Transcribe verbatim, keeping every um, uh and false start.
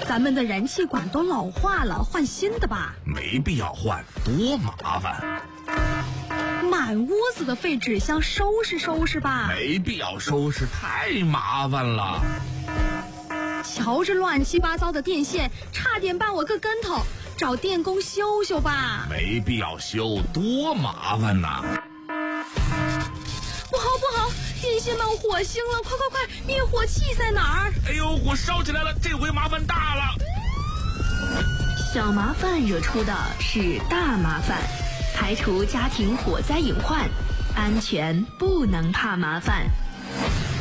咱们的燃气管都老化了，换新的吧。 没必要换，多麻烦。 满屋子的废纸箱，收拾收拾吧。 没必要收拾，太麻烦了。 瞧这乱七八糟的电线，差点绊我个跟头，找电工修修吧。 没必要修，多麻烦呐。 不好不好，电线冒火星了，快快快，灭火器在哪儿？ 哎呦，火烧起来了，这回麻烦大了。 小麻烦惹出的是大麻烦，排除家庭火灾隐患，安全不能怕麻烦。